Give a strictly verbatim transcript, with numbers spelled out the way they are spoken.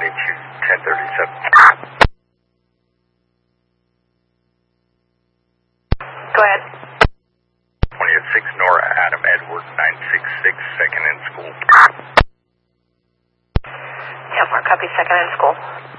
twenty-two, ten thirty-seven. Go ahead. twenty at six, Nora Adam Edward, nine six six, second in school. ten four, copy, second in school.